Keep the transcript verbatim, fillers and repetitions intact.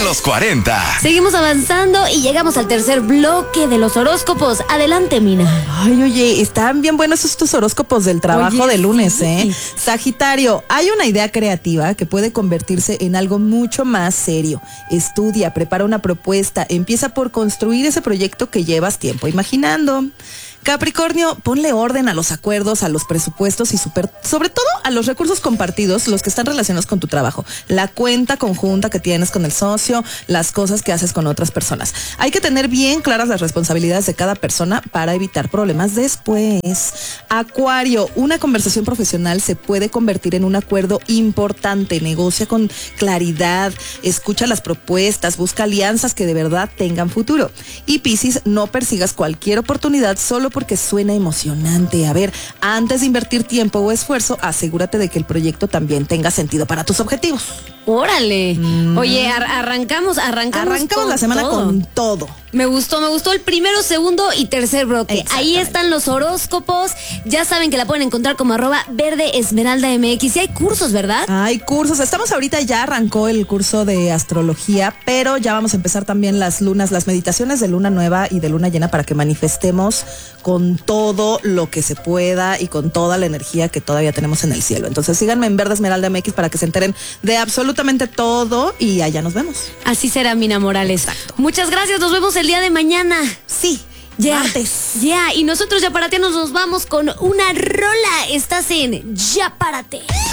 Los cuarenta. Seguimos avanzando y llegamos al tercer bloque de los horóscopos. Adelante, Mina. Ay, oye, están bien buenos estos horóscopos del trabajo Oye, de lunes, sí. ¿eh? Sagitario, hay una idea creativa que puede convertirse en algo mucho más serio. Estudia, prepara una propuesta, empieza por construir ese proyecto que llevas tiempo imaginando. Capricornio, ponle orden a los acuerdos, a los presupuestos y super, sobre todo a los recursos compartidos, los que están relacionados con tu trabajo. La cuenta conjunta que tienes con el socio, las cosas que haces con otras personas. Hay que tener bien claras las responsabilidades de cada persona para evitar problemas después. Acuario, una conversación profesional se puede convertir en un acuerdo importante. Negocia con claridad, escucha las propuestas, busca alianzas que de verdad tengan futuro. Y Piscis, no persigas cualquier oportunidad solo porque suena emocionante. A ver, antes de invertir tiempo o esfuerzo, asegúrate de que el proyecto también tenga sentido para tus objetivos. Órale. Mm. Oye, ar arrancamos, arrancamos. Arrancamos la semana todo. con todo. Me gustó, me gustó el primero, segundo y tercer bloque. Ahí están los horóscopos. Ya saben que la pueden encontrar como arroba verde esmeralda mx. Y hay cursos, ¿verdad? Hay cursos. Estamos ahorita, ya arrancó el curso de astrología, pero ya vamos a empezar también las lunas, las meditaciones de luna nueva y de luna llena para que manifestemos con todo lo que se pueda y con toda la energía que todavía tenemos en el cielo. Entonces síganme en Verde Esmeralda M X para que se enteren de absolutamente todo y allá nos vemos. Así será, Mina Morales. Exacto. Muchas gracias, nos vemos el día de mañana. Sí, ya, martes. Ya, y nosotros ya para ti nos vamos con una rola. Estás en Ya Párate.